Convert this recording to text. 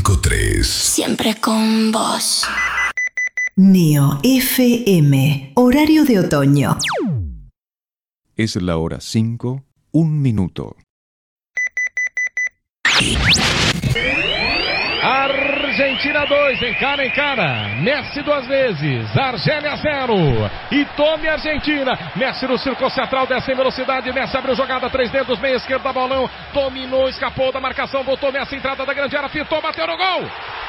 105.3. Siempre con vos. Neo FM, horario de otoño. Es la hora 5, 1 minuto. Argentina 2, encara. Messi 2 vezes, Argélia 0. E tome Argentina. Messi no círculo central, desce em velocidade. Messi abriu jogada, 3 dedos, meia esquerda, bolão. Dominou, escapou da marcação, voltou Messi, entrada da grande área, pitou, bateu no gol.